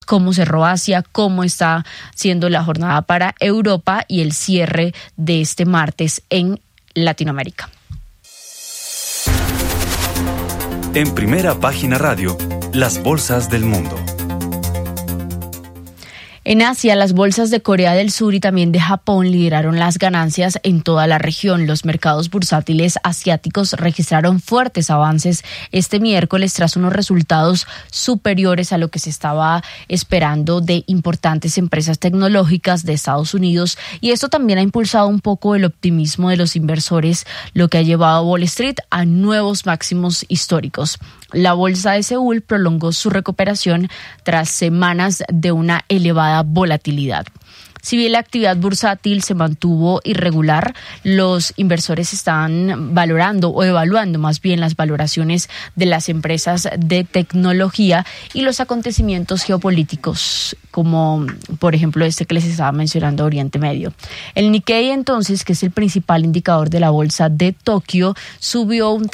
cómo cerró Asia, cómo está siendo la jornada para Europa y el cierre de este martes en Latinoamérica. En Primera Página Radio, las bolsas del mundo. En Asia, las bolsas de Corea del Sur y también de Japón lideraron las ganancias en toda la región. Los mercados bursátiles asiáticos registraron fuertes avances este miércoles tras unos resultados superiores a lo que se estaba esperando de importantes empresas tecnológicas de Estados Unidos, y esto también ha impulsado un poco el optimismo de los inversores, lo que ha llevado a Wall Street a nuevos máximos históricos. La bolsa de Seúl prolongó su recuperación tras semanas de una elevada volatilidad. Si bien la actividad bursátil se mantuvo irregular, los inversores están valorando o evaluando más bien las valoraciones de las empresas de tecnología y los acontecimientos geopolíticos, como por ejemplo este que les estaba mencionando, Oriente Medio. El Nikkei, entonces, que es el principal indicador de la bolsa de Tokio, subió un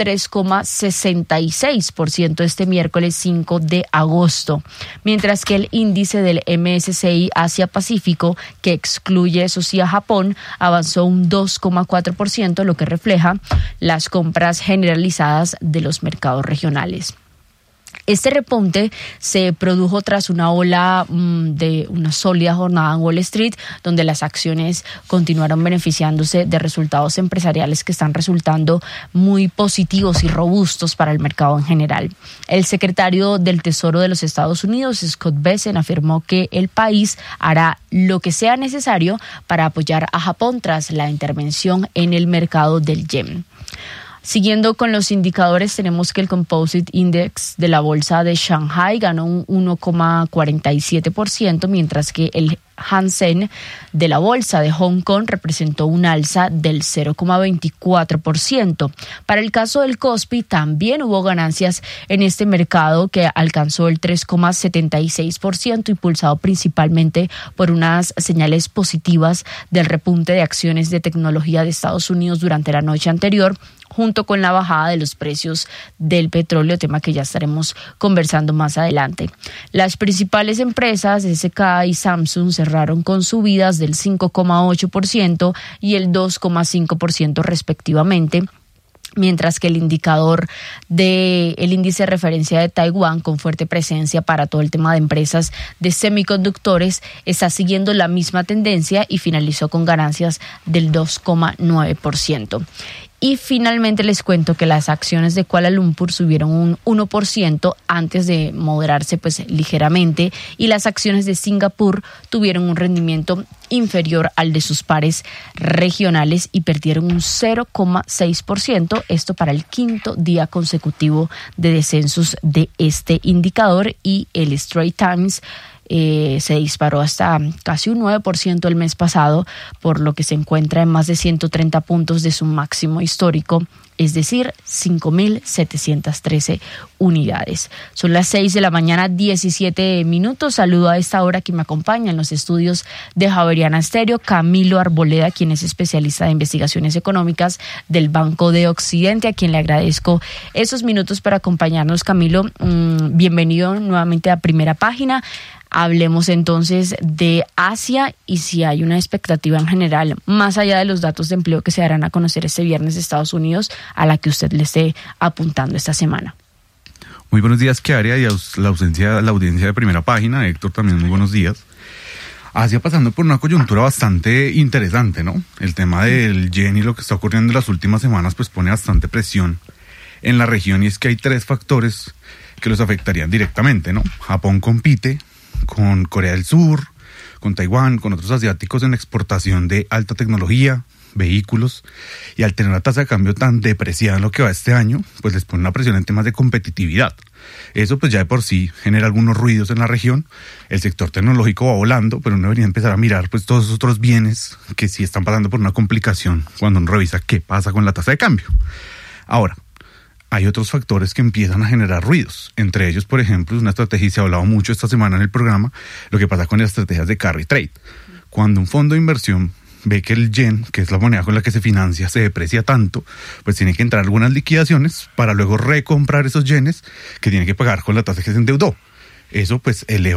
3,66% este miércoles 5 de agosto, mientras que el índice del MSCI Asia-Pacífico, que excluye, eso sí, a Japón, avanzó un 2,4%, lo que refleja las compras generalizadas de los mercados regionales. Este repunte se produjo tras una ola de una sólida jornada en Wall Street, donde las acciones continuaron beneficiándose de resultados empresariales que están resultando muy positivos y robustos para el mercado en general. El secretario del Tesoro de los Estados Unidos, Scott Bessent, afirmó que el país hará lo que sea necesario para apoyar a Japón tras la intervención en el mercado del yen. Siguiendo con los indicadores, tenemos que el Composite Index de la bolsa de Shanghai ganó un 1,47%, mientras que el Hang Seng de la bolsa de Hong Kong representó un alza del 0,24%. Para el caso del Kospi, también hubo ganancias en este mercado, que alcanzó el 3,76%, impulsado principalmente por unas señales positivas del repunte de acciones de tecnología de Estados Unidos durante la noche anterior, junto con la bajada de los precios del petróleo, tema que ya estaremos conversando más adelante. Las principales empresas, SK y Samsung, cerraron con subidas del 5,8% y el 2,5% respectivamente, mientras que el indicador del índice de referencia de Taiwán, con fuerte presencia para todo el tema de empresas de semiconductores, está siguiendo la misma tendencia y finalizó con ganancias del 2,9%. Y finalmente les cuento que las acciones de Kuala Lumpur subieron un 1% antes de moderarse ligeramente, y las acciones de Singapur tuvieron un rendimiento inferior al de sus pares regionales y perdieron un 0,6%, esto para el quinto día consecutivo de descensos de este indicador, y el Straits Times se disparó hasta casi un 9% el mes pasado, por lo que se encuentra en más de 130 puntos de su máximo histórico, es decir, 5.713 unidades. Son las 6:17 a.m. Saludo a esta hora que me acompaña en los estudios de Javeriana Estéreo Camilo Arboleda, quien es especialista de investigaciones económicas del Banco de Occidente, a quien le agradezco esos minutos para acompañarnos. Camilo, bienvenido nuevamente a Primera Página. Hablemos entonces de Asia y si hay una expectativa en general, más allá de los datos de empleo que se darán a conocer este viernes de Estados Unidos, a la que usted le esté apuntando esta semana. Muy buenos días, Kearia, y a la audiencia de Primera Página. Héctor, también muy buenos días. Asia pasando por una coyuntura bastante interesante, ¿no? El tema del yen y lo que está ocurriendo en las últimas semanas pues pone bastante presión en la región, y es que hay tres factores que los afectarían directamente, ¿no? Japón compite con Corea del Sur, con Taiwán, con otros asiáticos en la exportación de alta tecnología, vehículos, y al tener una tasa de cambio tan depreciada en lo que va este año, pues les pone una presión en temas de competitividad. Eso pues ya de por sí genera algunos ruidos en la región. El sector tecnológico va volando, pero uno debería empezar a mirar pues todos esos otros bienes que sí están pasando por una complicación cuando uno revisa qué pasa con la tasa de cambio. Ahora, hay otros factores que empiezan a generar ruidos. Entre ellos, por ejemplo, es una estrategia, y se ha hablado mucho esta semana en el programa, lo que pasa con las estrategias de carry trade. Cuando un fondo de inversión ve que el yen, que es la moneda con la que se financia, se deprecia tanto, pues tiene que entrar algunas liquidaciones para luego recomprar esos yenes que tiene que pagar con la tasa que se endeudó. Eso pues eleva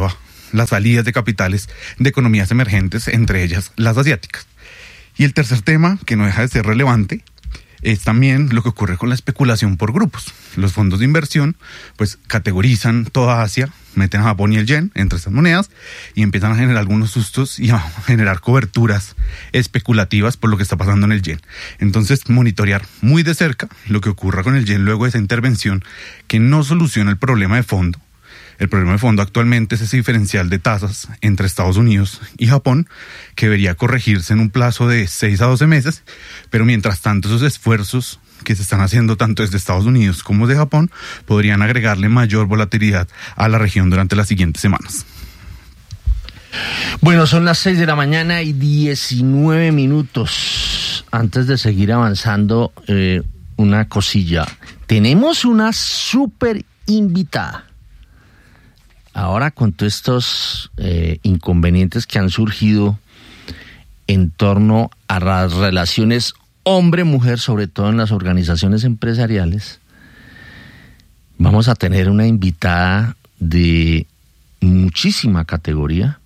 las salidas de capitales de economías emergentes, entre ellas las asiáticas. Y el tercer tema, que no deja de ser relevante, es también lo que ocurre con la especulación por grupos. Los fondos de inversión pues categorizan toda Asia, meten a Japón y el yen entre estas monedas y empiezan a generar algunos sustos y a generar coberturas especulativas por lo que está pasando en el yen. Entonces, monitorear muy de cerca lo que ocurra con el yen luego de esa intervención que no soluciona el problema de fondo. El problema de fondo actualmente es ese diferencial de tasas entre Estados Unidos y Japón, que debería corregirse en un plazo de 6 a 12 meses, pero mientras tanto esos esfuerzos que se están haciendo tanto desde Estados Unidos como de Japón podrían agregarle mayor volatilidad a la región durante las siguientes semanas. Bueno, son las 6 de la mañana y 19 minutos. Antes de seguir avanzando, una cosilla. Tenemos una súper invitada. Ahora con todos estos inconvenientes que han surgido en torno a las relaciones hombre-mujer, sobre todo en las organizaciones empresariales, vamos a tener una invitada de muchísima categoría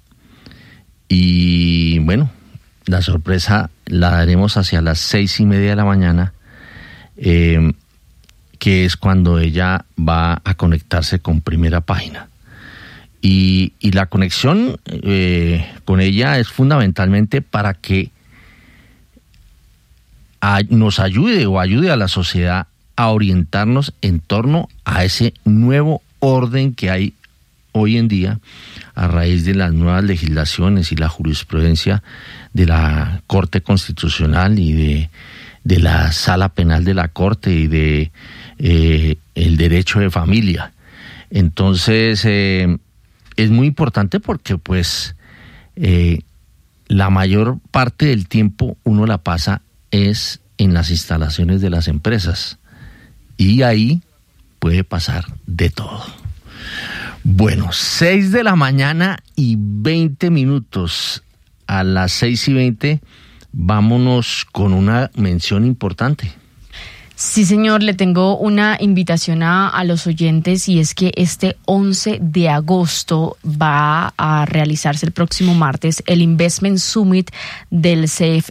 y bueno, la sorpresa la daremos hacia las 6:30 de la mañana, que es cuando ella va a conectarse con Primera Página. Y la conexión con ella es fundamentalmente para que nos ayude o ayude a la sociedad a orientarnos en torno a ese nuevo orden que hay hoy en día a raíz de las nuevas legislaciones y la jurisprudencia de la Corte Constitucional y de la Sala Penal de la Corte y de el derecho de familia. Entonces, es muy importante porque pues la mayor parte del tiempo uno la pasa es en las instalaciones de las empresas y ahí puede pasar de todo. Bueno, 6 de la mañana y 20 minutos. A las 6:20 vámonos con una mención importante. Sí, señor, le tengo una invitación a los oyentes y es que este 11 de agosto va a realizarse el próximo martes el Investment Summit del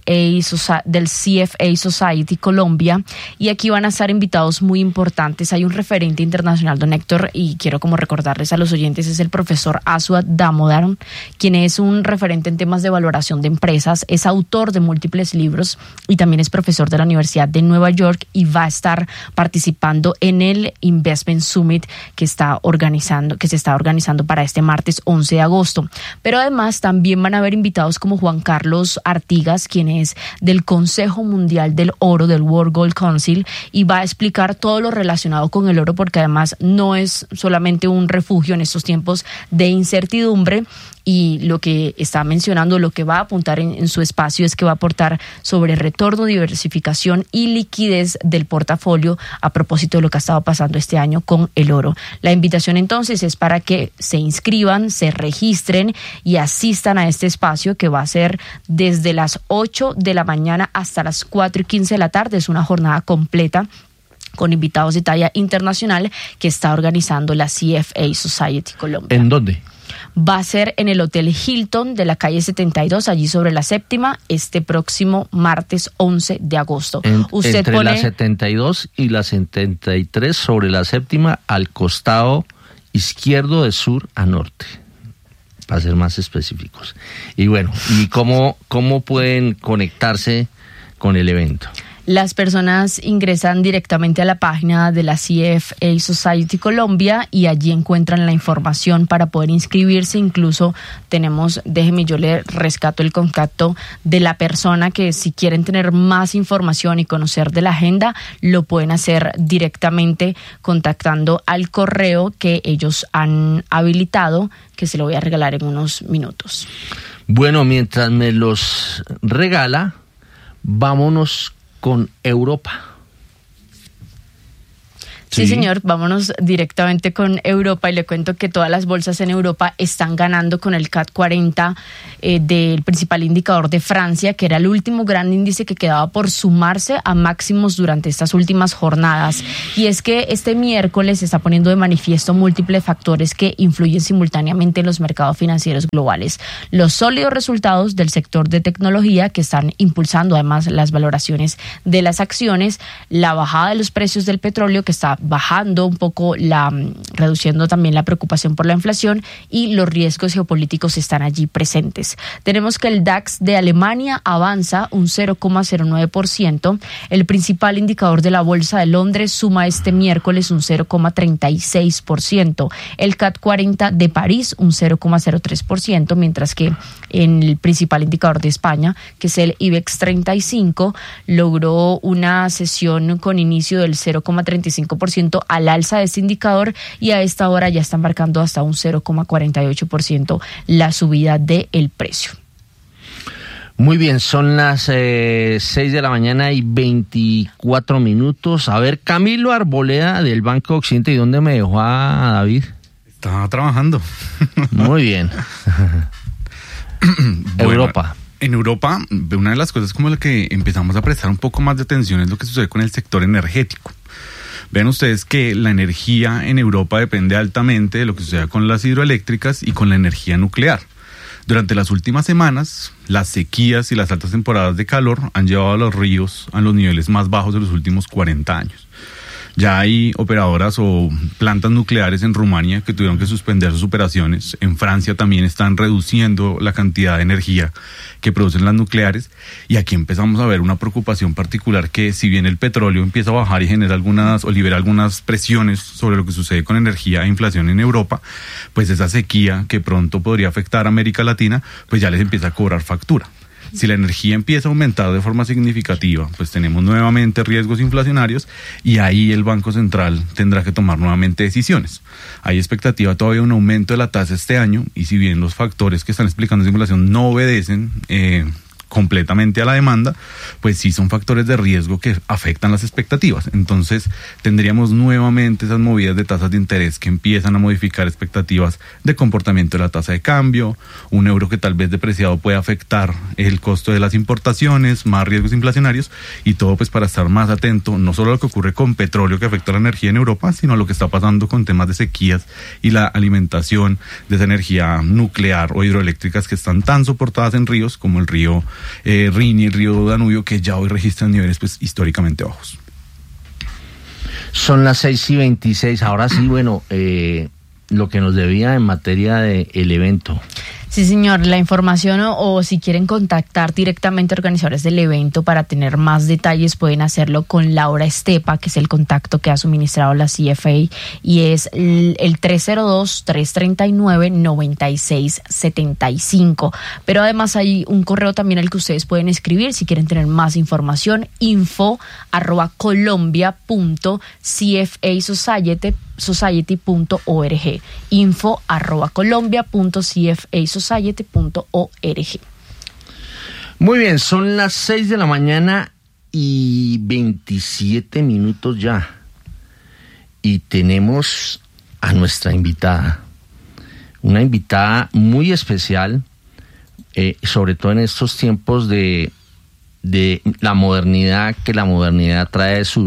CFA Society Colombia y aquí van a estar invitados muy importantes. Hay un referente internacional, don Héctor, y quiero como recordarles a los oyentes, es el profesor Aswad Damodaran, quien es un referente en temas de valoración de empresas, es autor de múltiples libros y también es profesor de la Universidad de Nueva York y va a estar participando en el Investment Summit que se está organizando para este martes 11 de agosto. Pero además también van a haber invitados como Juan Carlos Artigas, quien es del Consejo Mundial del Oro, del World Gold Council, y va a explicar todo lo relacionado con el oro, porque además no es solamente un refugio en estos tiempos de incertidumbre, y lo que está mencionando, lo que va a apuntar en su espacio es que va a aportar sobre retorno, diversificación y liquidez del portafolio a propósito de lo que ha estado pasando este año con el oro. La invitación entonces es para que se inscriban, se registren y asistan a este espacio que va a ser desde las 8 de la mañana hasta las 4:15 de la tarde. Es una jornada completa con invitados de talla internacional que está organizando la CFA Society Colombia. ¿En dónde? Va a ser en el Hotel Hilton de la calle 72, allí sobre la Séptima, este próximo martes 11 de agosto. Entre la 72 y la 73 sobre la Séptima, al costado izquierdo de sur a norte, para ser más específicos. Y bueno, ¿y cómo pueden conectarse con el evento? Las personas ingresan directamente a la página de la CFA Society Colombia y allí encuentran la información para poder inscribirse. Incluso déjeme yo le rescato el contacto de la persona que si quieren tener más información y conocer de la agenda, lo pueden hacer directamente contactando al correo que ellos han habilitado, que se lo voy a regalar en unos minutos. Bueno, mientras me los regala, vámonos con Europa. Sí, señor, vámonos directamente con Europa y le cuento que todas las bolsas en Europa están ganando con el CAC 40 del principal indicador de Francia, que era el último gran índice que quedaba por sumarse a máximos durante estas últimas jornadas. Y es que este miércoles se está poniendo de manifiesto múltiples factores que influyen simultáneamente en los mercados financieros globales. Los sólidos resultados del sector de tecnología que están impulsando además las valoraciones de las acciones, la bajada de los precios del petróleo que está bajando un poco, reduciendo también la preocupación por la inflación, y los riesgos geopolíticos están allí presentes. Tenemos que el DAX de Alemania avanza un 0,09%, el principal indicador de la Bolsa de Londres suma este miércoles un 0,36%, el CAC 40 de París un 0,03%, mientras que en el principal indicador de España, que es el IBEX 35, logró una sesión con inicio del 0,35% al alza de este indicador, y a esta hora ya están marcando hasta un 0,48% la subida del precio. Muy bien, son las 6 de la mañana y 24 minutos. A ver, Camilo Arboleda del Banco Occidente, ¿y dónde me dejó a David? Estaba trabajando. Muy bien. Bueno, Europa. En Europa, una de las cosas como la que empezamos a prestar un poco más de atención es lo que sucede con el sector energético. Vean ustedes que la energía en Europa depende altamente de lo que suceda con las hidroeléctricas y con la energía nuclear. Durante las últimas semanas, las sequías y las altas temporadas de calor han llevado a los ríos a los niveles más bajos de los últimos 40 años. Ya hay operadoras o plantas nucleares en Rumania que tuvieron que suspender sus operaciones. En Francia también están reduciendo la cantidad de energía que producen las nucleares. Y aquí empezamos a ver una preocupación particular, que si bien el petróleo empieza a bajar y genera libera algunas presiones sobre lo que sucede con energía e inflación en Europa, pues esa sequía que pronto podría afectar a América Latina, pues ya les empieza a cobrar factura. Si la energía empieza a aumentar de forma significativa, pues tenemos nuevamente riesgos inflacionarios, y ahí el Banco Central tendrá que tomar nuevamente decisiones. Hay expectativa todavía de un aumento de la tasa este año, y si bien los factores que están explicando esa inflación no obedecen completamente a la demanda, pues sí son factores de riesgo que afectan las expectativas. Entonces tendríamos nuevamente esas movidas de tasas de interés que empiezan a modificar expectativas de comportamiento de la tasa de cambio, un euro que tal vez depreciado puede afectar el costo de las importaciones, más riesgos inflacionarios, y todo pues para estar más atento no solo a lo que ocurre con petróleo que afecta la energía en Europa, sino a lo que está pasando con temas de sequías y la alimentación de esa energía nuclear o hidroeléctricas que están tan soportadas en ríos como el río Rin y el río Danubio, que ya hoy registran niveles pues históricamente bajos. Son las 6:26. Ahora sí, bueno, lo que nos debía en materia del evento. Sí, señor, la información o si quieren contactar directamente a organizadores del evento para tener más detalles, pueden hacerlo con Laura Estepa, que es el contacto que ha suministrado la CFA, y es el 302-339-9675. Pero además hay un correo también al que ustedes pueden escribir si quieren tener más información: info@colombia.cfasociety.org, info@colombia.cfasociety.org. Muy bien, son las 6 de la mañana y 27 minutos ya. Y tenemos a nuestra invitada. Una invitada muy especial, sobre todo en estos tiempos de la modernidad, que la modernidad trae su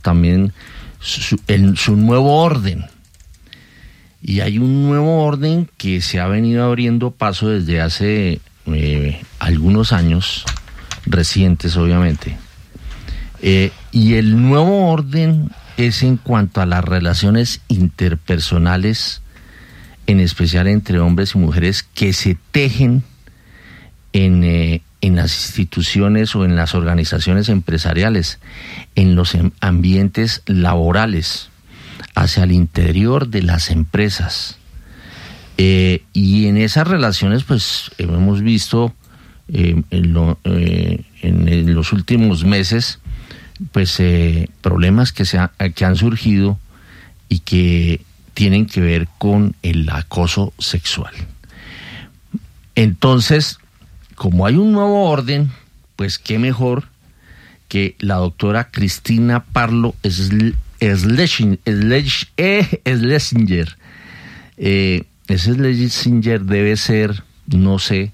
nuevo orden. Y hay un nuevo orden que se ha venido abriendo paso desde hace algunos años, recientes obviamente. Y el nuevo orden es en cuanto a las relaciones interpersonales, en especial entre hombres y mujeres, que se tejen en las instituciones o en las organizaciones empresariales, en los ambientes laborales, hacia el interior de las empresas. Y en esas relaciones pues hemos visto en los últimos meses pues problemas que han surgido y que tienen que ver con el acoso sexual. Entonces, como hay un nuevo orden, pues qué mejor que la doctora Cristina Parlo Schlesinger. Ese Schlesinger debe ser, no sé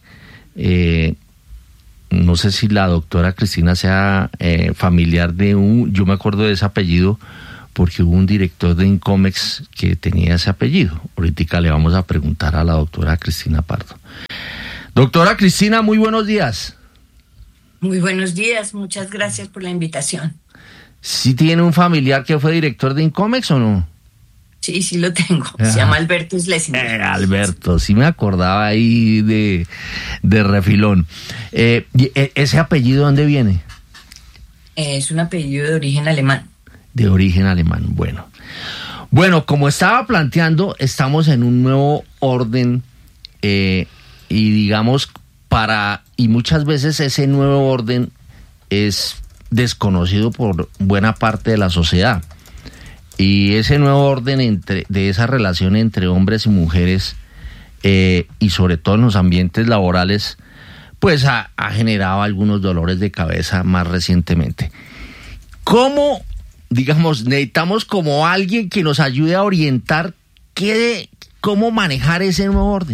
si la doctora Cristina sea familiar yo me acuerdo de ese apellido porque hubo un director de Incomex que tenía ese apellido. Ahorita le vamos a preguntar a la doctora Cristina Pardo. Doctora Cristina, muy buenos días. Muy buenos días, muchas gracias por la invitación. ¿Sí tiene un familiar que fue director de Incomex o no? Sí lo tengo. Se llama Alberto Schlesinger. Alberto, sí me acordaba ahí de refilón. ¿Ese apellido dónde viene? Es un apellido de origen alemán. De origen alemán, bueno. Bueno, como estaba planteando, estamos en un nuevo orden y digamos y muchas veces ese nuevo orden es desconocido por buena parte de la sociedad. Y ese nuevo orden de esa relación entre hombres y mujeres y sobre todo en los ambientes laborales, pues ha generado algunos dolores de cabeza más recientemente. ¿Cómo, digamos, necesitamos como alguien que nos ayude a orientar cómo manejar ese nuevo orden?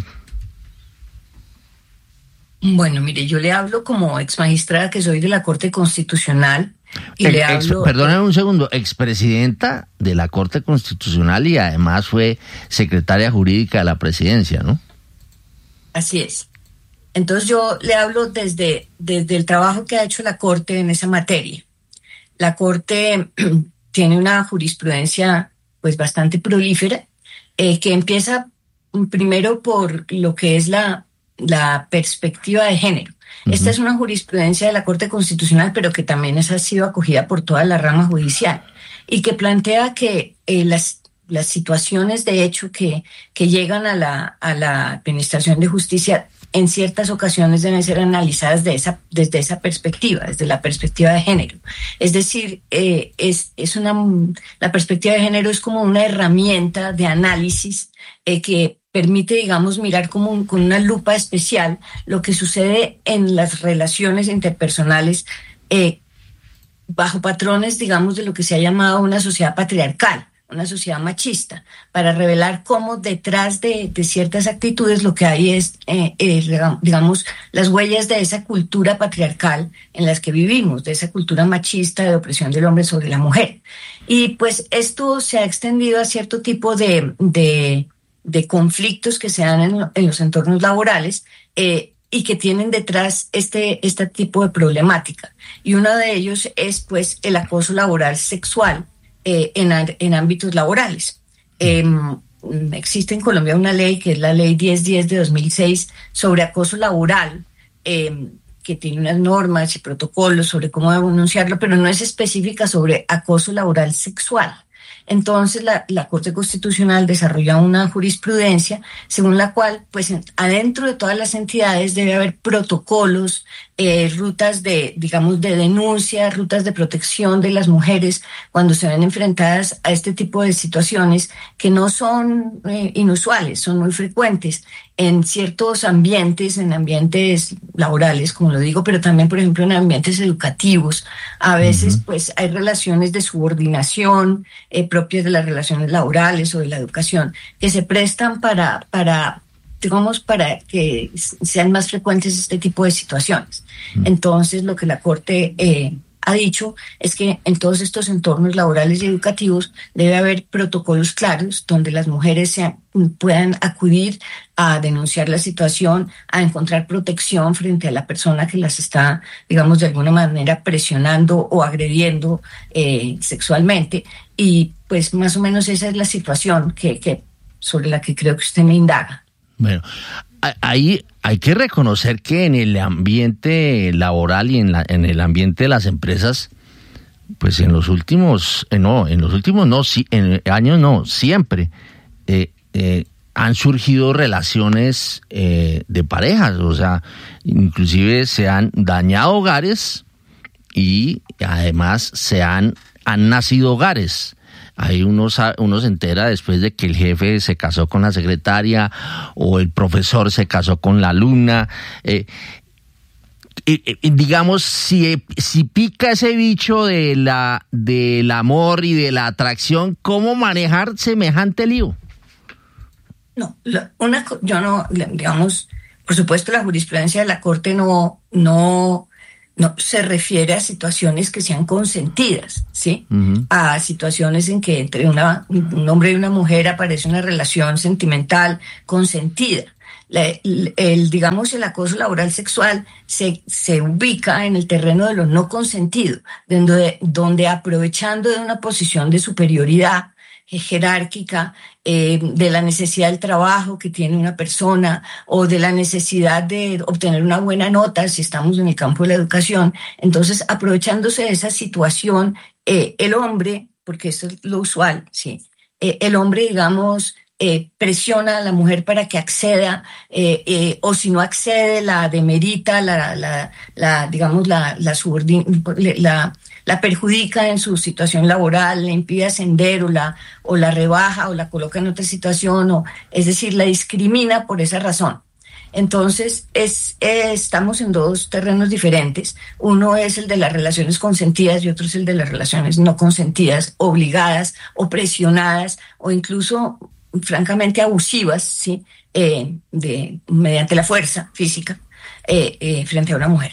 Bueno, mire, yo le hablo como exmagistrada que soy de la Corte Constitucional y le hablo... Perdóname un segundo, expresidenta de la Corte Constitucional y además fue secretaria jurídica de la presidencia, ¿no? Así es. Entonces yo le hablo desde el trabajo que ha hecho la Corte en esa materia. La Corte tiene una jurisprudencia pues bastante prolífera que empieza primero por lo que es la perspectiva de género. Uh-huh. Esta es una jurisprudencia de la Corte Constitucional, pero que también ha sido acogida por toda la rama judicial y que plantea que las situaciones de hecho que llegan a la administración de justicia en ciertas ocasiones deben ser analizadas desde esa perspectiva, desde la perspectiva de género. Es decir, la perspectiva de género es como una herramienta de análisis que permite, digamos, mirar con una lupa especial lo que sucede en las relaciones interpersonales bajo patrones, digamos, de lo que se ha llamado una sociedad patriarcal, una sociedad machista, para revelar cómo detrás de ciertas actitudes lo que hay es, digamos, las huellas de esa cultura patriarcal en las que vivimos, de esa cultura machista de opresión del hombre sobre la mujer. Y pues esto se ha extendido a cierto tipo de conflictos que se dan en los entornos laborales y que tienen detrás este tipo de problemática. Y uno de ellos es pues el acoso laboral sexual en ámbitos laborales. Existe en Colombia una ley que es la ley 1010 de 2006 sobre acoso laboral, que tiene unas normas y protocolos sobre cómo denunciarlo, pero no es específica sobre acoso laboral sexual. Entonces la Corte Constitucional desarrolla una jurisprudencia según la cual, pues adentro de todas las entidades debe haber protocolos, rutas de denuncia, rutas de protección de las mujeres cuando se ven enfrentadas a este tipo de situaciones que no son inusuales, son muy frecuentes en ciertos ambientes, en ambientes laborales, como lo digo, pero también, por ejemplo, en ambientes educativos. A veces, pues, hay relaciones de subordinación propias de las relaciones laborales o de la educación que se prestan para que sean más frecuentes este tipo de situaciones. Entonces, lo que la Corte ha dicho es que en todos estos entornos laborales y educativos debe haber protocolos claros donde las mujeres puedan acudir a denunciar la situación, a encontrar protección frente a la persona que las está, digamos, de alguna manera presionando o agrediendo sexualmente. Y pues más o menos esa es la situación que sobre la que creo que usted me indaga. Bueno, ahí hay que reconocer que en el ambiente laboral y en el ambiente de las empresas, pues en los últimos años siempre han surgido relaciones de parejas, o sea, inclusive se han dañado hogares y además han nacido hogares. Ahí uno se entera después de que el jefe se casó con la secretaria o el profesor se casó con la alumna. digamos, si pica ese bicho del amor y de la atracción, ¿cómo manejar semejante lío? No, yo no, digamos, por supuesto la jurisprudencia de la Corte no se refiere a situaciones que sean consentidas, ¿sí? Uh-huh. A situaciones en que entre un hombre y una mujer aparece una relación sentimental consentida. Digamos, el acoso laboral sexual se ubica en el terreno de lo no consentido, donde aprovechando de una posición de superioridad jerárquica, de la necesidad del trabajo que tiene una persona o de la necesidad de obtener una buena nota si estamos en el campo de la educación. Entonces, aprovechándose de esa situación, el hombre, porque eso es lo usual, ¿sí? El hombre, digamos, presiona a la mujer para que acceda, o si no accede, la demerita, la perjudica en su situación laboral, le impide ascender o la rebaja o la coloca en otra situación, es decir, la discrimina por esa razón. Entonces, estamos en dos terrenos diferentes. Uno es el de las relaciones consentidas y otro es el de las relaciones no consentidas, obligadas o presionadas o incluso francamente abusivas, ¿sí? Mediante la fuerza física frente a una mujer.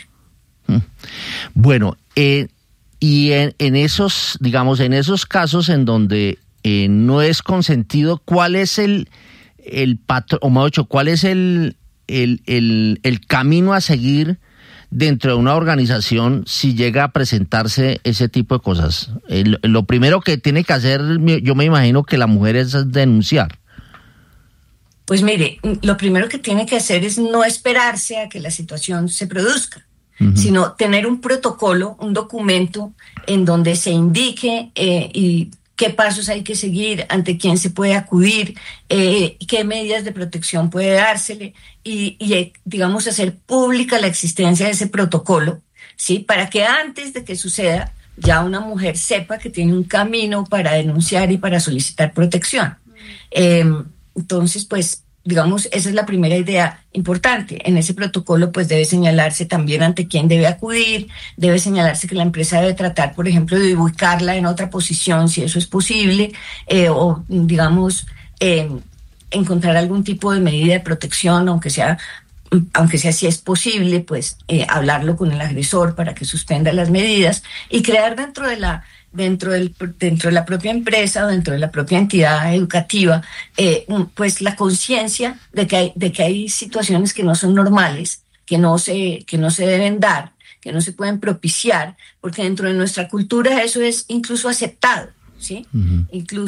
Bueno, y en esos, digamos, en esos casos en donde no es consentido, ¿cuál es el patrón, o mejor dicho, cuál es el camino a seguir dentro de una organización si llega a presentarse ese tipo de cosas? Lo primero que tiene que hacer, yo me imagino que la mujer, es denunciar. Pues mire, lo primero que tiene que hacer es no esperarse a que la situación se produzca, uh-huh, sino tener un protocolo, un documento en donde se indique y qué pasos hay que seguir, ante quién se puede acudir, qué medidas de protección puede dársele y digamos, hacer pública la existencia de ese protocolo, ¿sí? Para que antes de que suceda ya una mujer sepa que tiene un camino para denunciar y para solicitar protección. Entonces, pues, digamos, esa es la primera idea importante. En ese protocolo, pues, debe señalarse también ante quién debe acudir, debe señalarse que la empresa debe tratar, por ejemplo, de ubicarla en otra posición, si eso es posible, o, digamos, encontrar algún tipo de medida de protección, aunque sea si es posible, pues, hablarlo con el agresor para que suspenda las medidas y crear dentro de la propia empresa o dentro de la propia entidad educativa, pues la conciencia de que hay situaciones que no son normales, que no se deben dar, que no se pueden propiciar, porque dentro de nuestra cultura eso es incluso aceptado, ¿sí? Uh-huh.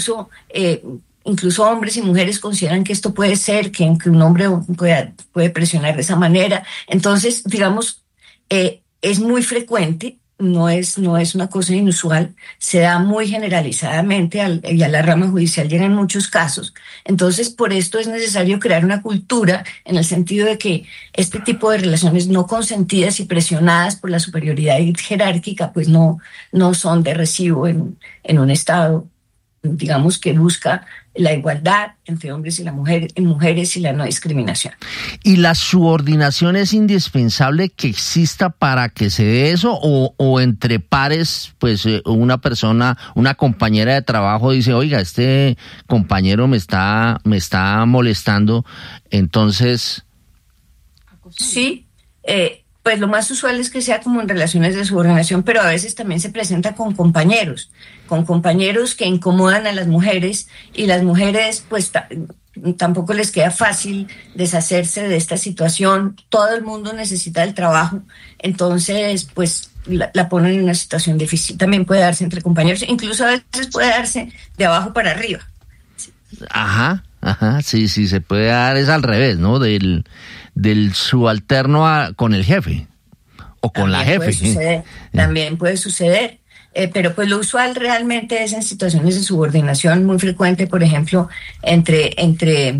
Incluso hombres y mujeres consideran que esto puede ser, que un hombre puede presionar de esa manera. Entonces, digamos, es muy frecuente. No es una cosa inusual, se da muy generalizadamente y a la rama judicial llegan muchos casos. Entonces, por esto es necesario crear una cultura en el sentido de que este tipo de relaciones no consentidas y presionadas por la superioridad jerárquica, pues no son de recibo en un Estado, digamos, que busca la igualdad entre hombres y mujeres y la no discriminación. ¿Y la subordinación es indispensable que exista para que se dé eso? ¿O entre pares, pues una persona, una compañera de trabajo dice, oiga, este compañero me está molestando, entonces? Sí, pues lo más usual es que sea como en relaciones de subordinación, pero a veces también se presenta con compañeros que incomodan a las mujeres y las mujeres pues tampoco les queda fácil deshacerse de esta situación. Todo el mundo necesita el trabajo, entonces pues la ponen en una situación difícil. También puede darse entre compañeros, incluso a veces puede darse de abajo para arriba. Sí. Ajá, sí, se puede dar, es al revés, ¿no? Del subalterno con el jefe o con la jefe. También puede suceder, pero pues lo usual realmente es en situaciones de subordinación muy frecuente, por ejemplo, entre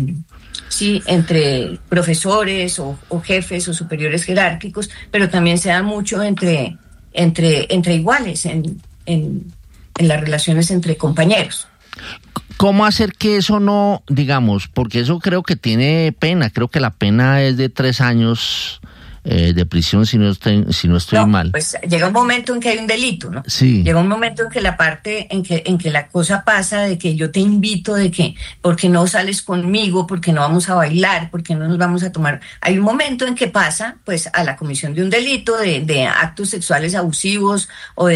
profesores o jefes o superiores jerárquicos, pero también se da mucho entre iguales en las relaciones entre compañeros. ¿Cómo hacer que eso no, digamos, porque eso creo que tiene pena, creo que la pena es de 3 años de prisión, si no estoy mal. Pues llega un momento en que hay un delito, ¿no? Sí. Llega un momento en que la parte, en que la cosa pasa de que yo te invito, de que, porque no sales conmigo, porque no vamos a bailar, porque no nos vamos a tomar. Hay un momento en que pasa, pues, a la comisión de un delito, de actos sexuales abusivos, o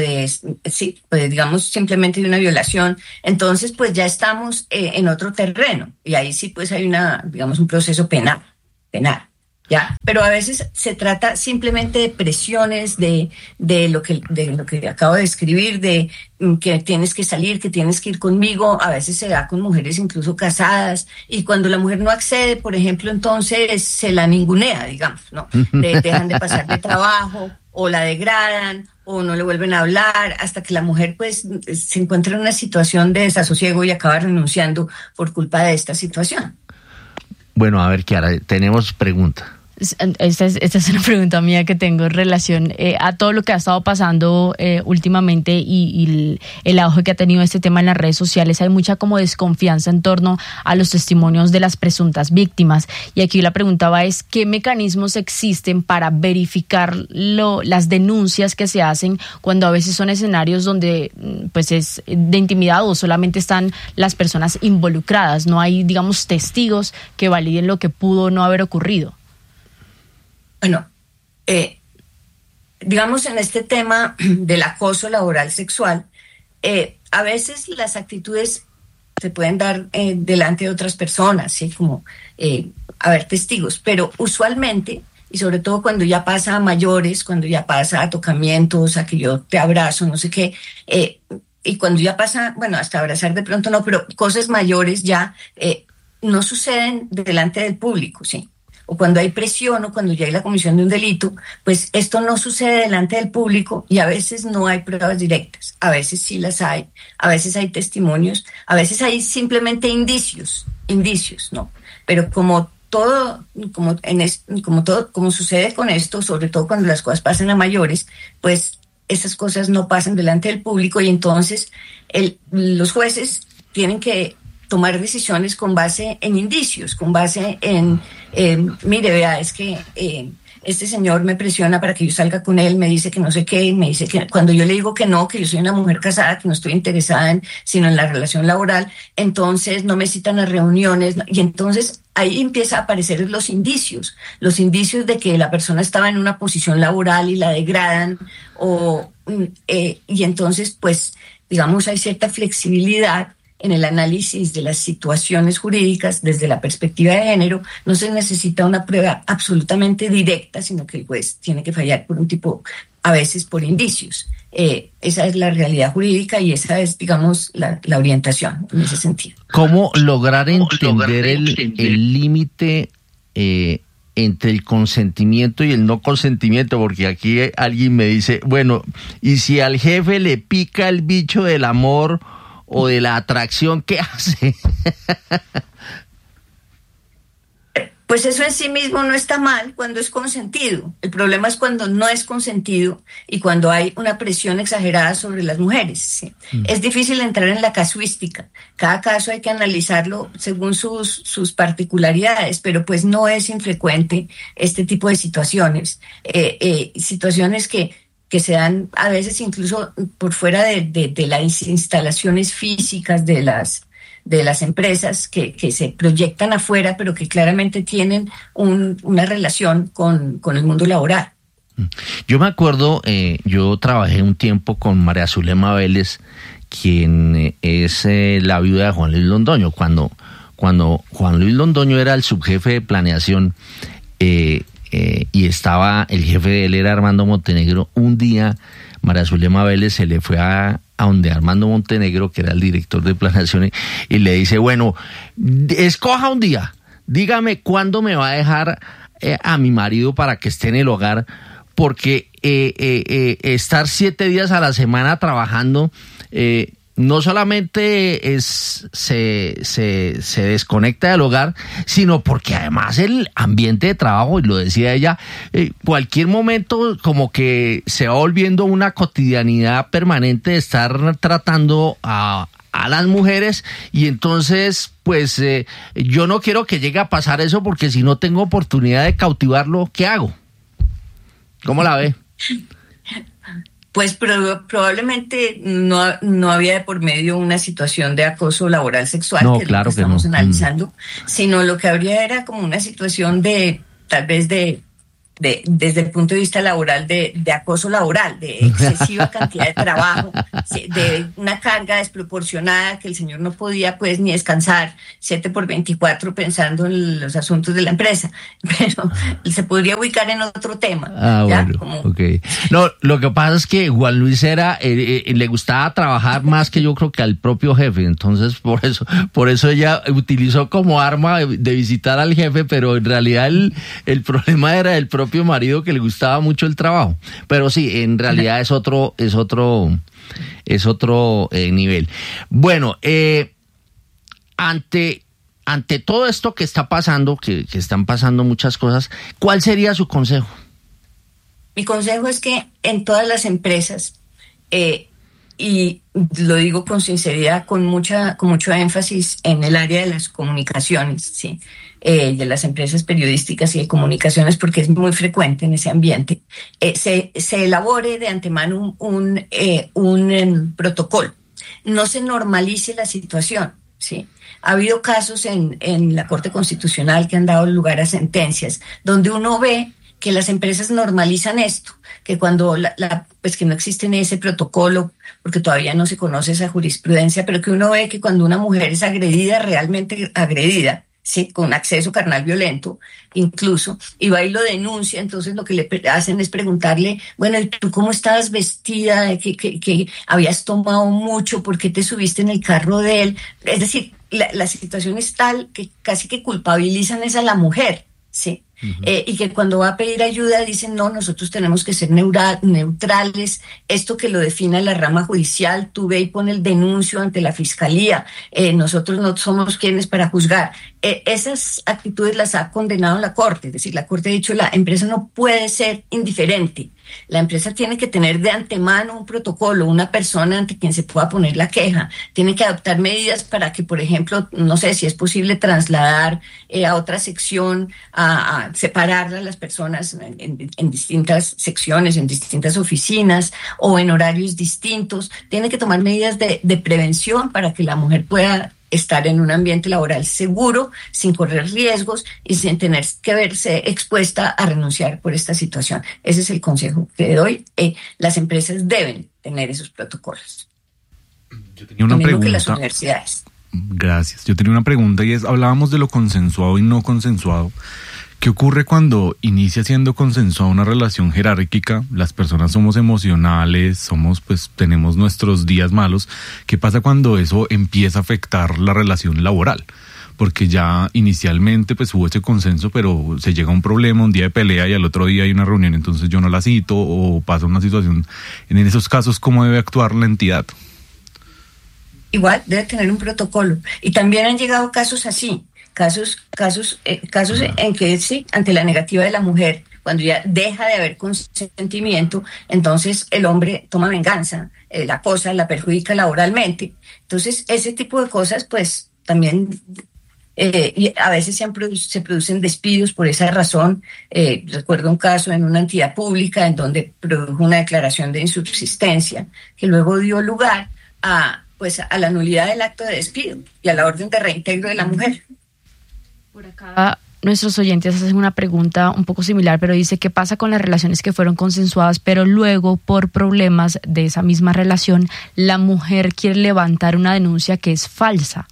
digamos, simplemente de una violación. Entonces, pues, ya estamos en otro terreno. Y ahí sí, pues, hay digamos, un proceso penal. Ya, pero a veces se trata simplemente de presiones, de lo que acabo de describir, de que tienes que salir, que tienes que ir conmigo. A veces se da con mujeres incluso casadas, y cuando la mujer no accede, por ejemplo, entonces se la ningunea, digamos, ¿no? Dejan de pasar de trabajo, o la degradan, o no le vuelven a hablar, hasta que la mujer pues se encuentra en una situación de desasosiego y acaba renunciando por culpa de esta situación. Bueno, a ver, Kiara, tenemos pregunta. Esta es una pregunta mía que tengo en relación a todo lo que ha estado pasando últimamente y el auge que ha tenido este tema en las redes sociales. Hay mucha como desconfianza en torno a los testimonios de las presuntas víctimas. Y aquí la pregunta es, ¿qué mecanismos existen para verificar las denuncias que se hacen cuando a veces son escenarios donde pues es de intimidad o solamente están las personas involucradas? No hay, digamos, testigos que validen lo que pudo no haber ocurrido. Bueno, digamos, en este tema del acoso laboral sexual, a veces las actitudes se pueden dar delante de otras personas, ¿sí? Como haber testigos, pero usualmente, y sobre todo cuando ya pasa a mayores, cuando ya pasa a tocamientos, a que yo te abrazo, no sé qué, y cuando ya pasa, bueno, hasta abrazar de pronto no, pero cosas mayores ya no suceden delante del público, ¿sí? O cuando hay presión, o cuando ya hay la comisión de un delito, pues esto no sucede delante del público, y a veces no hay pruebas directas, a veces sí las hay, a veces hay testimonios, a veces hay simplemente indicios, ¿no? Pero como sucede con esto, sobre todo cuando las cosas pasan a mayores, pues esas cosas no pasan delante del público, y entonces los jueces tienen que tomar decisiones con base en indicios, con base en, mire, vea, es que este señor me presiona para que yo salga con él, me dice que no sé qué, me dice que cuando yo le digo que no, que yo soy una mujer casada, que no estoy interesada sino en la relación laboral, entonces no me citan a reuniones, y entonces ahí empieza a aparecer los indicios de que la persona estaba en una posición laboral y la degradan, y entonces, pues, digamos, hay cierta flexibilidad en el análisis de las situaciones jurídicas desde la perspectiva de género. No se necesita una prueba absolutamente directa, sino que el juez tiene que fallar por un tipo, a veces por indicios. Esa es la realidad jurídica, y esa es, digamos, la orientación en ese sentido. ¿Cómo lograr entender el límite entre el consentimiento y el no consentimiento? Porque aquí alguien me dice, bueno, ¿y si al jefe le pica el bicho del amor o de la atracción, qué hace? Pues eso en sí mismo no está mal cuando es consentido. El problema es cuando no es consentido y cuando hay una presión exagerada sobre las mujeres, ¿sí? Es difícil entrar en la casuística. Cada caso hay que analizarlo según sus particularidades, pero pues no es infrecuente este tipo de situaciones. Situaciones que se dan a veces incluso por fuera de las instalaciones físicas de las empresas, que se proyectan afuera, pero que claramente tienen una relación con el mundo laboral. Yo me acuerdo, yo trabajé un tiempo con María Zulema Vélez, quien es la viuda de Juan Luis Londoño. Cuando Juan Luis Londoño era el subjefe de planeación, y estaba, el jefe de él era Armando Montenegro, un día María Zulema Vélez se le fue a donde Armando Montenegro, que era el director de planeación, y le dice, bueno, escoja un día, dígame cuándo me va a dejar a mi marido para que esté en el hogar, porque estar 7 días a la semana trabajando, no solamente se desconecta del hogar, sino porque además el ambiente de trabajo, y lo decía ella, cualquier momento como que se va volviendo una cotidianidad permanente de estar tratando a las mujeres, y entonces pues yo no quiero que llegue a pasar eso, porque si no tengo oportunidad de cautivarlo, ¿qué hago? ¿Cómo la ve? Pues probablemente no había de por medio una situación de acoso laboral sexual, No, que claro es lo que que estamos no. analizando, sino lo que habría era como una situación de, tal vez desde el punto de vista laboral, de acoso laboral, de excesiva cantidad de trabajo, de una carga desproporcionada que el señor no podía pues ni descansar 7x24 pensando en los asuntos de la empresa, pero se podría ubicar en otro tema. Bueno, okay. No, lo que pasa es que Juan Luis le gustaba trabajar más que yo creo que al propio jefe, entonces por eso ella utilizó como arma de visitar al jefe, pero en realidad el problema era el propio marido, que le gustaba mucho el trabajo. Pero sí, en realidad es otro nivel. Bueno, ante todo esto que está pasando, que están pasando muchas cosas, ¿cuál sería su consejo? Mi consejo es que en todas las empresas, y lo digo con sinceridad, con mucho énfasis en el área de las comunicaciones, ¿sí? De las empresas periodísticas y de comunicaciones, porque es muy frecuente en ese ambiente, se elabore de antemano un protocolo. No se normalice la situación, ¿sí? Ha habido casos en la Corte Constitucional que han dado lugar a sentencias donde uno ve que las empresas normalizan esto, que cuando pues que no existe ese protocolo, porque todavía no se conoce esa jurisprudencia, pero que uno ve que cuando una mujer es agredida, realmente agredida, sí, con acceso carnal violento, incluso, y va y lo denuncia, entonces lo que le hacen es preguntarle, bueno, ¿y tú cómo estabas vestida? ¿Que habías tomado mucho? ¿Por qué te subiste en el carro de él? Es decir, la situación es tal que casi que culpabilizan es a la mujer, ¿sí? Y que cuando va a pedir ayuda dicen, no, nosotros tenemos que ser neutrales, esto que lo define la rama judicial, tú ve y pon el denuncio ante la fiscalía, nosotros no somos quienes para juzgar. Esas actitudes las ha condenado la Corte, es decir, la Corte ha dicho, la empresa no puede ser indiferente, la empresa tiene que tener de antemano un protocolo, una persona ante quien se pueda poner la queja, tiene que adoptar medidas para que, por ejemplo, no sé si es posible trasladar a otra sección, a separar a las personas en distintas secciones, en distintas oficinas o en horarios distintos. Tiene que tomar medidas de prevención para que la mujer pueda estar en un ambiente laboral seguro, sin correr riesgos y sin tener que verse expuesta a renunciar por esta situación. Ese es el consejo que doy. Las empresas deben tener esos protocolos. Yo tenía una pregunta. Que las universidades. Gracias. Yo tenía una pregunta y es, hablábamos de lo consensuado y no consensuado. ¿Qué ocurre cuando inicia siendo consensuada una relación jerárquica? Las personas somos emocionales, tenemos nuestros días malos. ¿Qué pasa cuando eso empieza a afectar la relación laboral? Porque ya inicialmente hubo ese consenso, pero se llega a un problema, un día de pelea y al otro día hay una reunión, entonces yo no la cito o pasa una situación. En esos casos, ¿cómo debe actuar la entidad? Igual debe tener un protocolo. Y también han llegado casos así. Casos en que sí, ante la negativa de la mujer, cuando ya deja de haber consentimiento, entonces el hombre toma venganza, la acosa, la perjudica laboralmente. Entonces, ese tipo de cosas, pues, también y a veces se producen despidos por esa razón. Recuerdo un caso en una entidad pública en donde produjo una declaración de insubsistencia que luego dio lugar a la nulidad del acto de despido y a la orden de reintegro de la mujer. Por acá nuestros oyentes hacen una pregunta un poco similar, pero dice, ¿qué pasa con las relaciones que fueron consensuadas, pero luego por problemas de esa misma relación la mujer quiere levantar una denuncia que es falsa?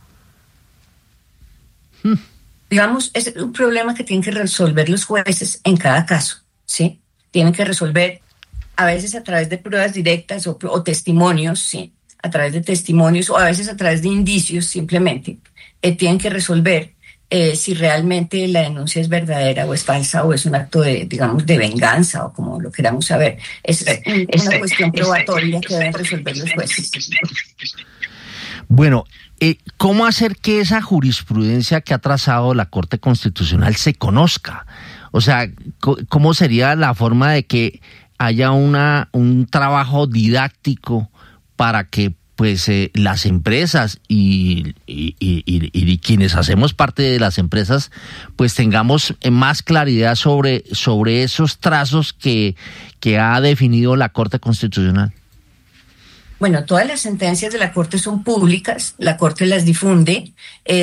Digamos, es un problema que tienen que resolver los jueces en cada caso, ¿sí? Tienen que resolver a veces a través de pruebas directas o testimonios, ¿sí? A través de testimonios o a veces a través de indicios simplemente. Tienen que resolver si realmente la denuncia es verdadera o es falsa o es un acto de venganza o como lo queramos saber. Es una cuestión probatoria que deben resolver los jueces. Bueno, ¿cómo hacer que esa jurisprudencia que ha trazado la Corte Constitucional se conozca? O sea, ¿cómo sería la forma de que haya un trabajo didáctico para que pues las empresas y quienes hacemos parte de las empresas, pues tengamos más claridad sobre esos trazos que ha definido la Corte Constitucional? Bueno, todas las sentencias de la Corte son públicas, la Corte las difunde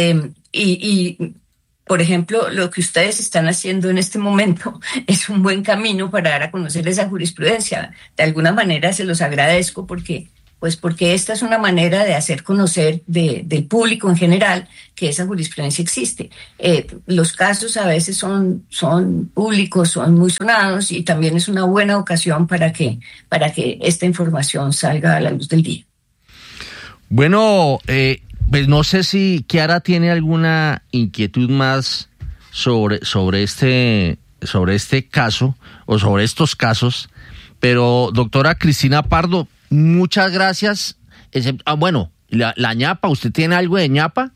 por ejemplo, lo que ustedes están haciendo en este momento es un buen camino para dar a conocer esa jurisprudencia. De alguna manera se los agradezco porque esta es una manera de hacer conocer del público en general que esa jurisprudencia existe. Los casos a veces son públicos, son muy sonados y también es una buena ocasión para que esta información salga a la luz del día. Bueno, pues no sé si Kiara tiene alguna inquietud más sobre este caso o sobre estos casos, pero doctora Cristina Pardo, muchas gracias. Bueno, la ñapa, ¿usted tiene algo de ñapa?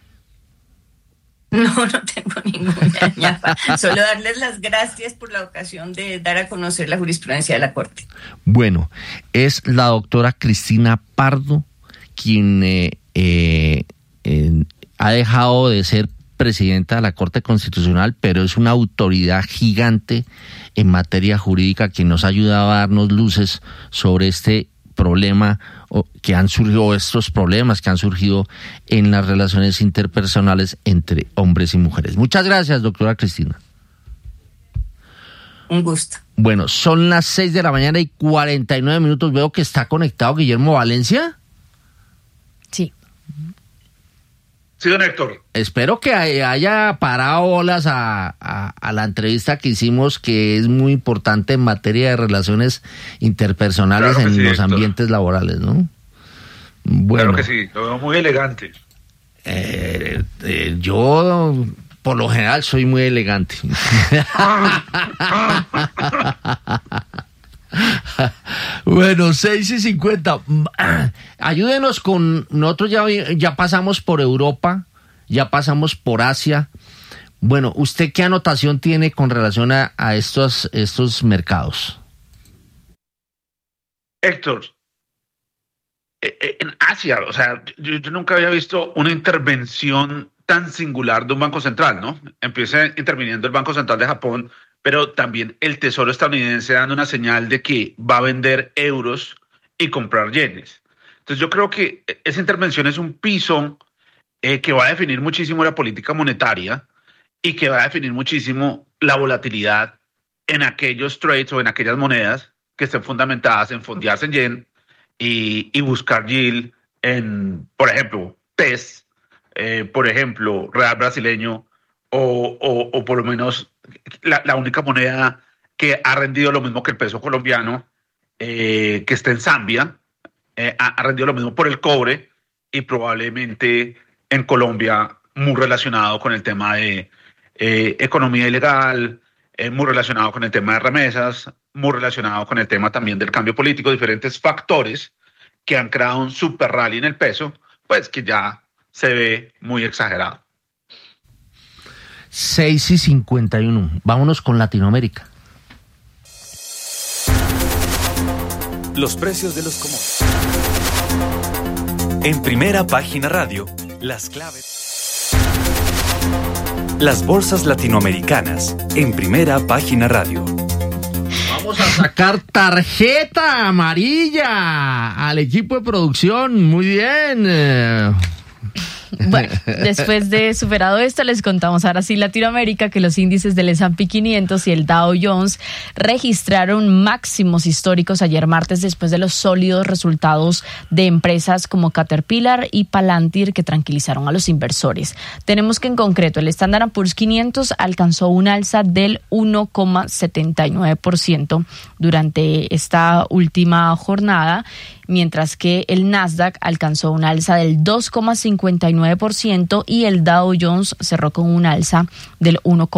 No tengo ninguna ñapa. Solo darles las gracias por la ocasión de dar a conocer la jurisprudencia de la Corte. Bueno, es la doctora Cristina Pardo quien ha dejado de ser presidenta de la Corte Constitucional, pero es una autoridad gigante en materia jurídica que nos ha ayudado a darnos luces sobre este problema que han surgido, estos problemas que han surgido en las relaciones interpersonales entre hombres y mujeres. Muchas gracias, doctora Cristina. Un gusto. Bueno, son las 6 de la mañana y 49 minutos. Veo que está conectado Guillermo Valencia. Sí. Sí, don Héctor. Espero que haya parado bolas a la entrevista que hicimos, que es muy importante en materia de relaciones interpersonales, claro, en los Héctor, ambientes laborales, ¿no? Bueno, claro que sí, lo veo muy elegante. Yo, por lo general, soy muy elegante. Bueno, 6:50. Ayúdenos con... Nosotros ya pasamos por Europa, ya pasamos por Asia. Bueno, ¿usted qué anotación tiene con relación a estos mercados? Héctor, en Asia, o sea, yo nunca había visto una intervención tan singular de un banco central, ¿no? Empieza interviniendo el Banco Central de Japón, pero también el Tesoro estadounidense dando una señal de que va a vender euros y comprar yenes. Entonces yo creo que esa intervención es un piso que va a definir muchísimo la política monetaria y que va a definir muchísimo la volatilidad en aquellos trades o en aquellas monedas que estén fundamentadas en fondearse en yen y buscar yield en, por ejemplo, PES, por ejemplo, Real Brasileño o por lo menos la única moneda que ha rendido lo mismo que el peso colombiano, que está en Zambia, ha rendido lo mismo por el cobre y probablemente en Colombia muy relacionado con el tema de economía ilegal, muy relacionado con el tema de remesas, muy relacionado con el tema también del cambio político, diferentes factores que han creado un super rally en el peso, pues que ya se ve muy exagerado. 6:51. Vámonos con Latinoamérica. Los precios de los commodities. En Primera Página Radio, las claves. Las bolsas latinoamericanas en Primera Página Radio. Vamos a sacar tarjeta amarilla al equipo de producción. Muy bien. Bueno, después de superado esto, les contamos ahora sí Latinoamérica que los índices del S&P 500 y el Dow Jones registraron máximos históricos ayer martes después de los sólidos resultados de empresas como Caterpillar y Palantir que tranquilizaron a los inversores. Tenemos que en concreto el Standard & Poor's 500 alcanzó un alza del 1,79% durante esta última jornada, mientras que el Nasdaq alcanzó un alza del 2,59% y el Dow Jones cerró con un alza del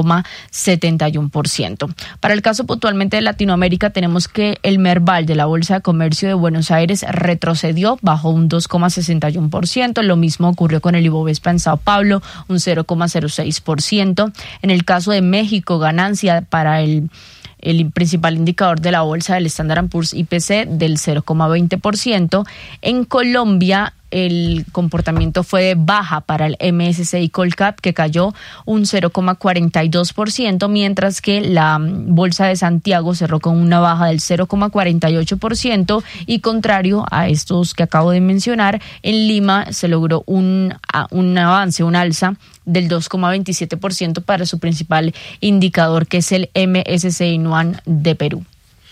1,71%. Para el caso puntualmente de Latinoamérica, tenemos que el Merval de la Bolsa de Comercio de Buenos Aires retrocedió, bajó un 2,61%. Lo mismo ocurrió con el Ibovespa en Sao Paulo, un 0,06%. En el caso de México, ganancia para el el principal indicador de la bolsa del Standard & Poor's IPC del 0,20%. En Colombia, el comportamiento fue de baja para el MSCI Colcap, que cayó un 0,42%, mientras que la Bolsa de Santiago cerró con una baja del 0,48%, y contrario a estos que acabo de mencionar, en Lima se logró un avance, un alza del 2,27% para su principal indicador, que es el MSCI NUAN de Perú.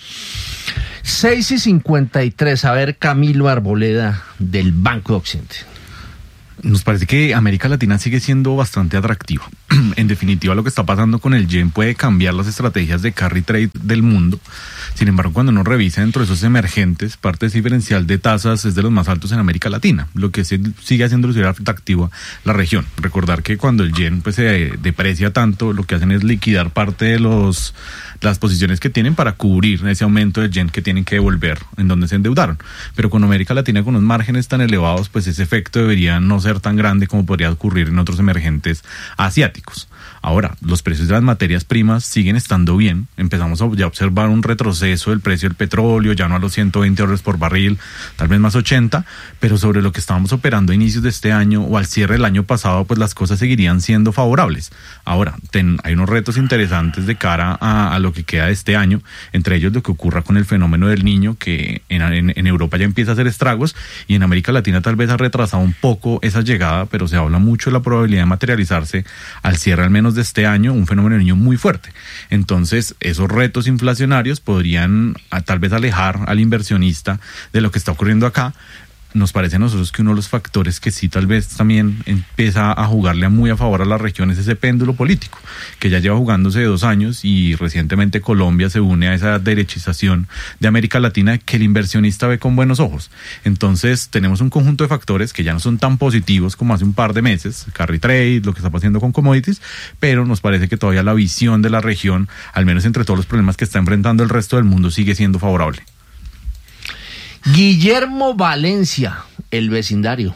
6:53. A ver, Camilo Arboleda, del Banco de Occidente. Nos parece que América Latina sigue siendo bastante atractiva. En definitiva, lo que está pasando con el yen puede cambiar las estrategias de carry trade del mundo. Sin embargo, cuando uno revisa dentro de esos emergentes, parte de ese diferencial de tasas es de los más altos en América Latina, lo que sigue haciendo atractiva la región. Recordar que cuando el yen pues se deprecia tanto, lo que hacen es liquidar parte de las posiciones que tienen para cubrir ese aumento del yen que tienen que devolver en donde se endeudaron. Pero con América Latina con unos márgenes tan elevados, pues ese efecto debería no ser tan grande como podría ocurrir en otros emergentes asiáticos. Ahora, los precios de las materias primas siguen estando bien. Empezamos a ya observar un retroceso del precio del petróleo, ya no a los $120 por barril, tal vez más 80, pero sobre lo que estábamos operando a inicios de este año o al cierre del año pasado, pues las cosas seguirían siendo favorables. Ahora, hay unos retos interesantes de cara a lo que queda de este año, entre ellos lo que ocurra con el fenómeno del Niño, que en Europa ya empieza a hacer estragos, y en América Latina tal vez ha retrasado un poco esa llegada, pero se habla mucho de la probabilidad de materializarse al cierre al menos de este año un fenómeno del Niño muy fuerte. Entonces, esos retos inflacionarios podrían tal vez alejar al inversionista de lo que está ocurriendo acá. Nos parece a nosotros que uno de los factores que sí tal vez también empieza a jugarle muy a favor a la región es ese péndulo político, que ya lleva jugándose de 2 años, y recientemente Colombia se une a esa derechización de América Latina que el inversionista ve con buenos ojos. Entonces tenemos un conjunto de factores que ya no son tan positivos como hace un par de meses, carry trade, lo que está pasando con commodities, pero nos parece que todavía la visión de la región, al menos entre todos los problemas que está enfrentando el resto del mundo, sigue siendo favorable. Guillermo Valencia, el vecindario.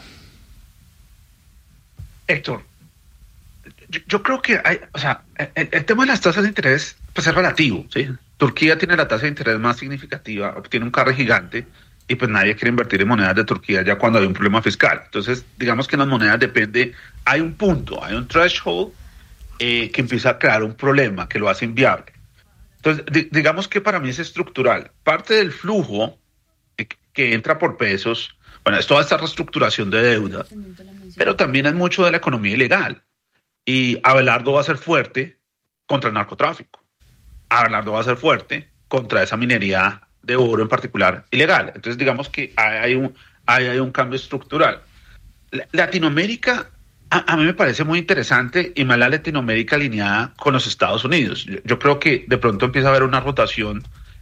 Héctor, yo creo que el tema de las tasas de interés pues es relativo, ¿sí? Turquía tiene la tasa de interés más significativa, tiene un carry gigante, y pues nadie quiere invertir en monedas de Turquía ya cuando hay un problema fiscal. Entonces, digamos que en las monedas depende, hay un punto, hay un threshold que empieza a crear un problema que lo hace inviable. Entonces, digamos que para mí es estructural. Parte del flujo que entra por pesos, bueno, es toda esta reestructuración de deuda, pero también es mucho de la economía ilegal. Y Abelardo va a ser fuerte contra el narcotráfico. Abelardo va a ser fuerte contra esa minería de oro en particular ilegal. Entonces, digamos que hay un cambio estructural. Latinoamérica, a mí me parece muy interesante, y más la Latinoamérica alineada con los Estados Unidos. Yo creo que de pronto empieza a haber una rotación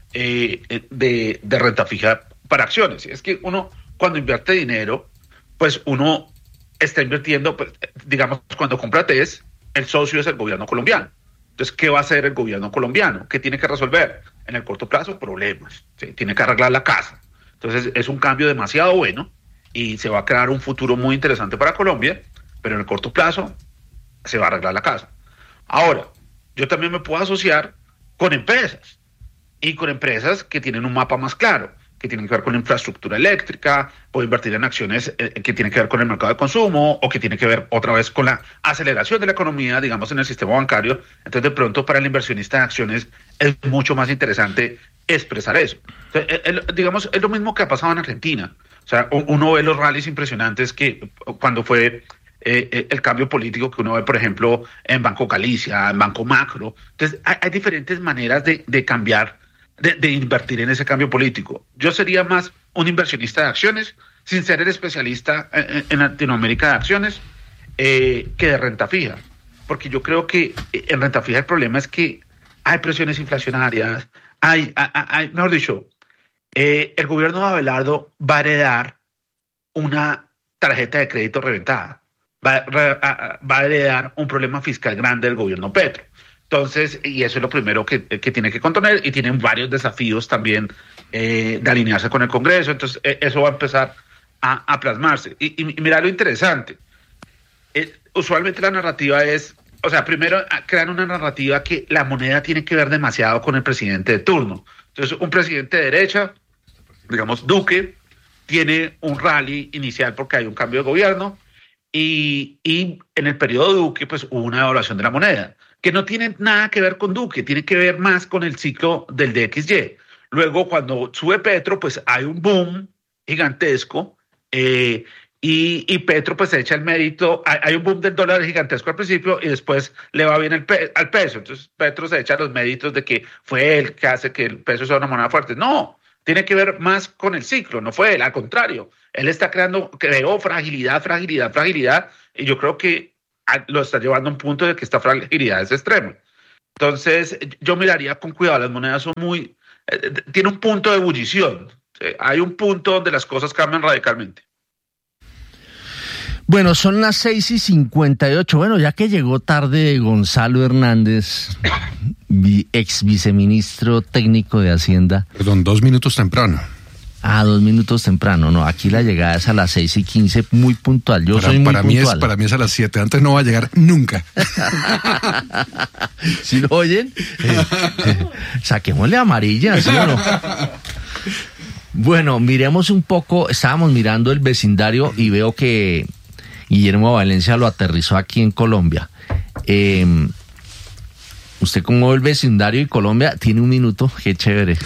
de renta fija para acciones. Es que uno, cuando invierte dinero, pues uno está invirtiendo, pues, digamos, cuando compra TES, el socio es el gobierno colombiano. Entonces, ¿qué va a hacer el gobierno colombiano? ¿Qué tiene que resolver? En el corto plazo, problemas. ¿Sí? Tiene que arreglar la casa. Entonces, es un cambio demasiado bueno y se va a crear un futuro muy interesante para Colombia, pero en el corto plazo se va a arreglar la casa. Ahora, yo también me puedo asociar con empresas, y con empresas que tienen un mapa más claro, que tienen que ver con la infraestructura eléctrica, puedo invertir en acciones que tienen que ver con el mercado de consumo, o que tienen que ver otra vez con la aceleración de la economía, digamos, en el sistema bancario. Entonces, de pronto, para el inversionista de acciones es mucho más interesante expresar eso. Entonces, digamos, es lo mismo que ha pasado en Argentina. O sea, uno ve los rallies impresionantes que cuando fue el cambio político que uno ve, por ejemplo, en Banco Galicia, en Banco Macro. Entonces, hay diferentes maneras de cambiar, de invertir en ese cambio político. Yo sería más un inversionista de acciones, sin ser el especialista en Latinoamérica de acciones, que de renta fija. Porque yo creo que en renta fija el problema es que hay presiones inflacionarias, mejor dicho, el gobierno de Abelardo va a heredar una tarjeta de crédito reventada, va a heredar un problema fiscal grande del gobierno Petro. Entonces, y eso es lo primero que tiene que contener, y tienen varios desafíos también de alinearse con el Congreso. Entonces, eso va a empezar a plasmarse. Y mira lo interesante, usualmente la narrativa es, o sea, primero crean una narrativa que la moneda tiene que ver demasiado con el presidente de turno. Entonces, un presidente de derecha, digamos Duque, tiene un rally inicial porque hay un cambio de gobierno y en el periodo Duque pues hubo una devaluación de la moneda que no tiene nada que ver con Duque, tiene que ver más con el ciclo del DXY. Luego cuando sube Petro pues hay un boom gigantesco y Petro pues se echa el mérito, hay un boom del dólar gigantesco al principio y después le va bien al peso, entonces Petro se echa los méritos de que fue él que hace que el peso sea una moneda fuerte. No, tiene que ver más con el ciclo, no fue él, al contrario, él está creó fragilidad, y yo creo que lo está llevando a un punto de que esta fragilidad es extrema. Entonces yo miraría con cuidado, las monedas son tiene un punto de ebullición, hay un punto donde las cosas cambian radicalmente. Bueno, son las 6:58. Bueno, ya que llegó tarde Gonzalo Hernández, ex viceministro técnico de Hacienda. Perdón, 2 minutos temprano. 2 minutos temprano. No, aquí la llegada es a las 6:15, muy puntual. Yo soy muy puntual. Para mí es a las 7. Antes no va a llegar nunca. ¿Sí lo oyen? Saquémosle amarilla, ¿sí o no? Bueno, miremos un poco. Estábamos mirando el vecindario y veo que Guillermo Valencia lo aterrizó aquí en Colombia. Usted como el vecindario y Colombia tiene 1 minuto, qué chévere.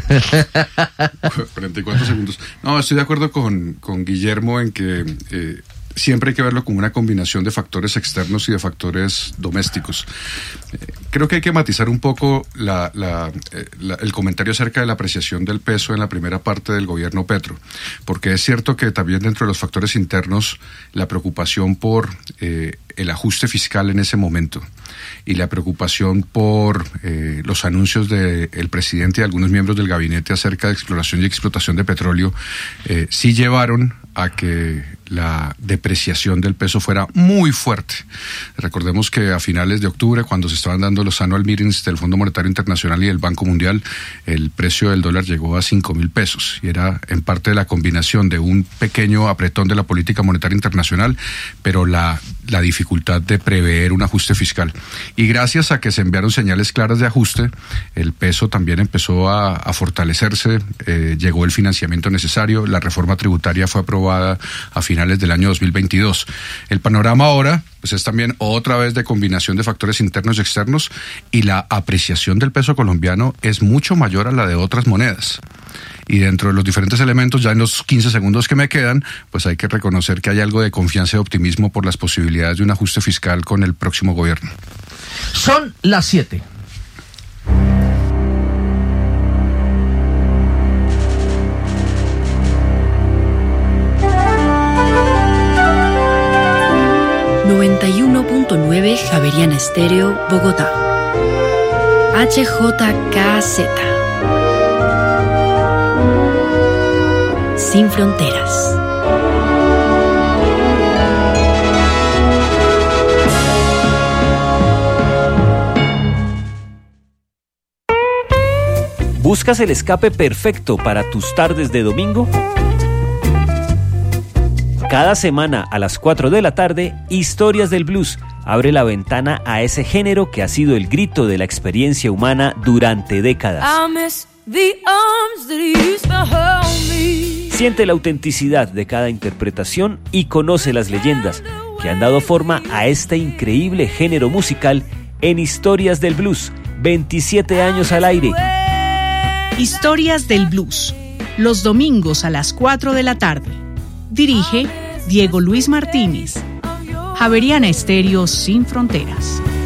44 segundos. No, estoy de acuerdo con Guillermo en que siempre hay que verlo como una combinación de factores externos y de factores domésticos. Creo que hay que matizar un poco el comentario acerca de la apreciación del peso en la primera parte del gobierno Petro, porque es cierto que también dentro de los factores internos la preocupación por el ajuste fiscal en ese momento y la preocupación por los anuncios del presidente y algunos miembros del gabinete acerca de exploración y explotación de petróleo sí llevaron a que la depreciación del peso fuera muy fuerte. Recordemos que a finales de octubre, cuando se estaban dando los annual meetings del Fondo Monetario Internacional y del Banco Mundial, el precio del dólar llegó a 5.000 pesos y era en parte la combinación de un pequeño apretón de la política monetaria internacional, pero la dificultad de prever un ajuste fiscal. Y gracias a que se enviaron señales claras de ajuste, el peso también empezó a fortalecerse, llegó el financiamiento necesario, la reforma tributaria fue aprobada a finales del año 2022. El panorama ahora pues es también otra vez de combinación de factores internos y externos, y la apreciación del peso colombiano es mucho mayor a la de otras monedas. Y dentro de los diferentes elementos, ya en los 15 segundos que me quedan, pues hay que reconocer que hay algo de confianza y optimismo por las posibilidades de un ajuste fiscal con el próximo gobierno. Son las 7. Javeriana Estéreo, Bogotá. HJKZ. Sin fronteras. ¿Buscas el escape perfecto para tus tardes de domingo? Cada semana a las 4 de la tarde, Historias del Blues abre la ventana a ese género que ha sido el grito de la experiencia humana durante décadas. Siente la autenticidad de cada interpretación y conoce las leyendas que han dado forma a este increíble género musical en Historias del Blues, 27 años al aire. Historias del Blues, los domingos a las 4 de la tarde. Dirige Diego Luis Martínez. Javeriana Estéreo Sin Fronteras.